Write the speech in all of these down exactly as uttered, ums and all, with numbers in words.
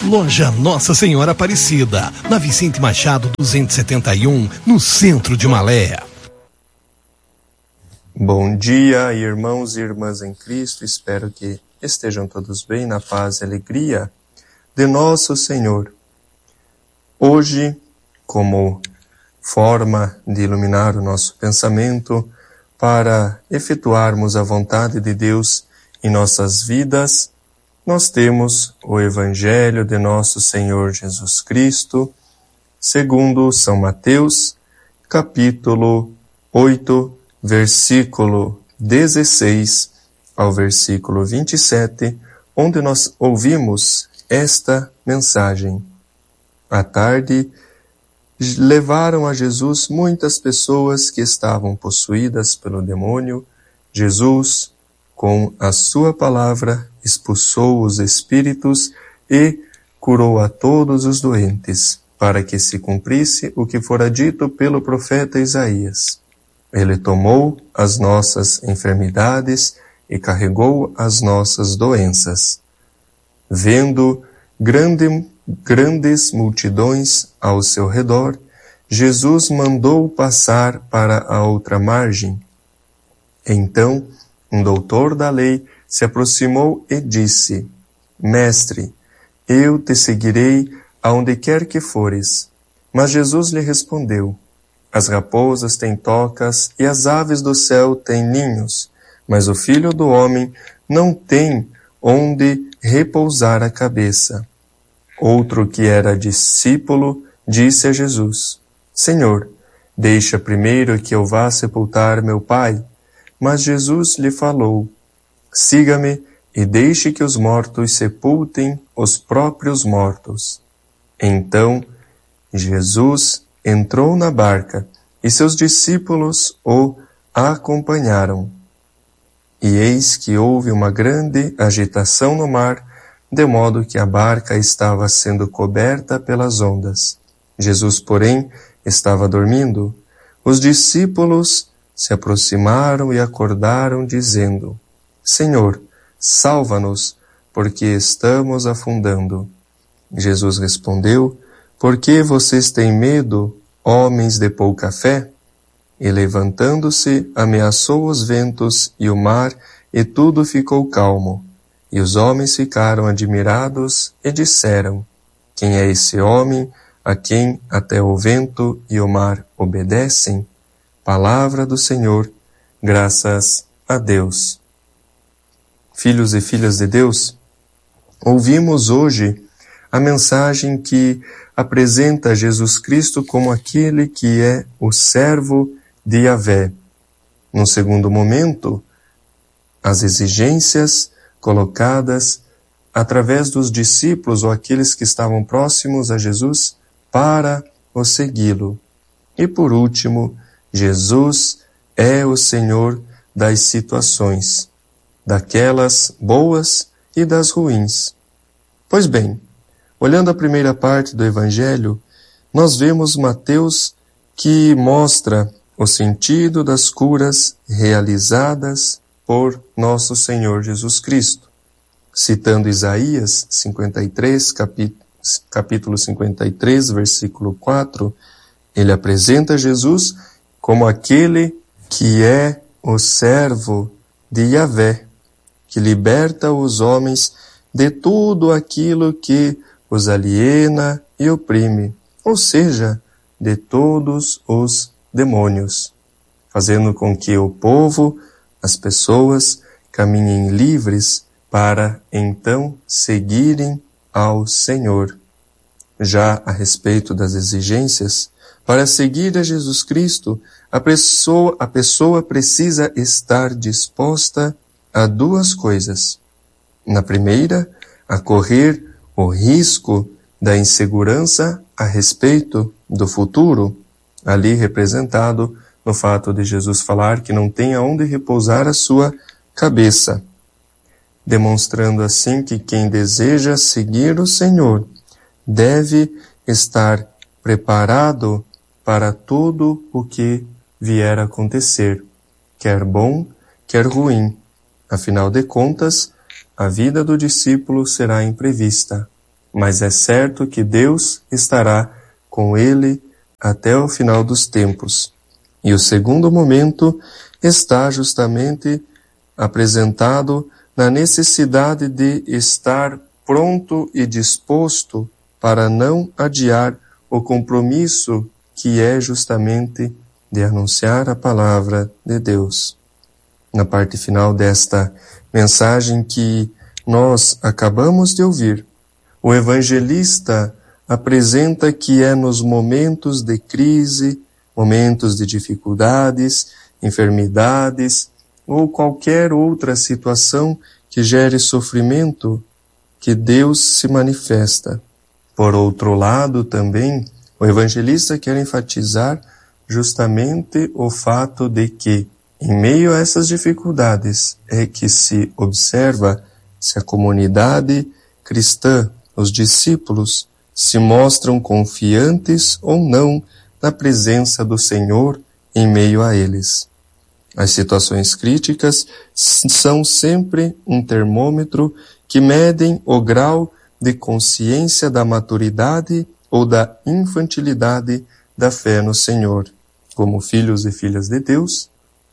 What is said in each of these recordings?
Loja Nossa Senhora Aparecida, na Vicente Machado duzentos e setenta e um, no centro de Malé. Bom dia, irmãos e irmãs em Cristo, espero que estejam todos bem, na paz e alegria de nosso Senhor. Hoje, como forma de iluminar o nosso pensamento, para efetuarmos a vontade de Deus em nossas vidas, nós temos o Evangelho de nosso Senhor Jesus Cristo, segundo São Mateus, capítulo oito, versículo dezesseis ao versículo vinte e sete, onde nós ouvimos esta mensagem. À tarde, levaram a Jesus muitas pessoas que estavam possuídas pelo demônio. Jesus, com a sua palavra, expulsou os espíritos e curou a todos os doentes, para que se cumprisse o que fora dito pelo profeta Isaías. Ele tomou as nossas enfermidades e carregou as nossas doenças. Vendo grande, grandes multidões ao seu redor, Jesus mandou passar para a outra margem. Então, um doutor da lei se aproximou e disse: Mestre, eu te seguirei aonde quer que fores. Mas Jesus lhe respondeu: As raposas têm tocas e as aves do céu têm ninhos, mas o Filho do Homem não tem onde repousar a cabeça. Outro que era discípulo disse a Jesus: Senhor, deixa primeiro que eu vá sepultar meu pai. Mas Jesus lhe falou: Siga-me e deixe que os mortos sepultem os próprios mortos. Então Jesus entrou na barca e seus discípulos o acompanharam. E eis que houve uma grande agitação no mar, de modo que a barca estava sendo coberta pelas ondas. Jesus, porém, estava dormindo. Os discípulos se aproximaram e acordaram, dizendo: Senhor, salva-nos, porque estamos afundando. Jesus respondeu: Por que vocês têm medo, homens de pouca fé? E levantando-se, ameaçou os ventos e o mar, e tudo ficou calmo. E os homens ficaram admirados e disseram: Quem é esse homem a quem até o vento e o mar obedecem? Palavra do Senhor, graças a Deus. Filhos e filhas de Deus, ouvimos hoje a mensagem que apresenta Jesus Cristo como aquele que é o servo de Yahvé. No segundo momento, as exigências colocadas através dos discípulos ou aqueles que estavam próximos a Jesus para o segui-lo. E por último, Jesus é o Senhor das situações, daquelas boas e das ruins. Pois bem, olhando a primeira parte do Evangelho, nós vemos Mateus que mostra o sentido das curas realizadas por nosso Senhor Jesus Cristo. Citando Isaías cinquenta e três, capítulo cinquenta e três, versículo quatro, ele apresenta Jesus como aquele que é o servo de Yahvé, que liberta os homens de tudo aquilo que os aliena e oprime, ou seja, de todos os demônios, fazendo com que o povo, as pessoas, caminhem livres para então seguirem ao Senhor. Já a respeito das exigências, para seguir a Jesus Cristo, a pessoa, a pessoa precisa estar disposta a duas coisas. Na primeira, a correr o risco da insegurança a respeito do futuro, ali representado no fato de Jesus falar que não tem aonde repousar a sua cabeça, demonstrando assim que quem deseja seguir o Senhor deve estar preparado para tudo o que vier a acontecer, quer bom, quer ruim. Afinal de contas, a vida do discípulo será imprevista. mas é certo que Deus estará com ele até o final dos tempos. E o segundo momento está justamente apresentado na necessidade de estar pronto e disposto para não adiar o compromisso que é justamente de anunciar a palavra de Deus. Na parte final desta mensagem que nós acabamos de ouvir, o evangelista apresenta que é nos momentos de crise, momentos de dificuldades, enfermidades ou qualquer outra situação que gere sofrimento que Deus se manifesta. Por outro lado, também, o evangelista quer enfatizar justamente o fato de que, em meio a essas dificuldades, é que se observa se a comunidade cristã, os discípulos, se mostram confiantes ou não na presença do Senhor em meio a eles. As situações críticas são sempre um termômetro que medem o grau de consciência da maturidade ou da infantilidade da fé no Senhor. Como filhos e filhas de Deus,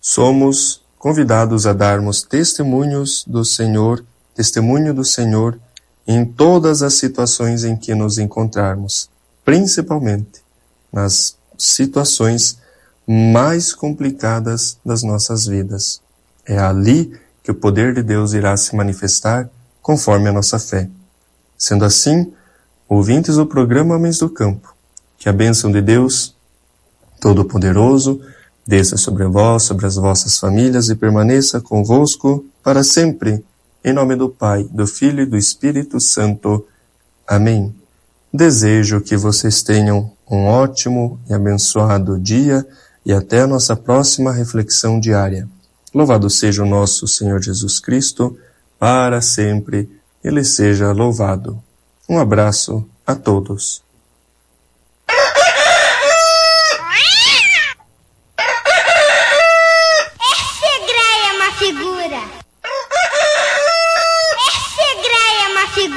somos convidados a darmos testemunhos do Senhor, testemunho do Senhor em todas as situações em que nos encontrarmos, principalmente nas situações mais complicadas das nossas vidas. É ali que o poder de Deus irá se manifestar conforme a nossa fé. Sendo assim, ouvintes do programa Homens do Campo, que a bênção de Deus Todo-Poderoso desça sobre vós, sobre as vossas famílias e permaneça convosco para sempre. Em nome do Pai, do Filho e do Espírito Santo. Amém. Desejo que vocês tenham um ótimo e abençoado dia e até a nossa próxima reflexão diária. Louvado seja o nosso Senhor Jesus Cristo, para sempre Ele seja louvado. Um abraço a todos.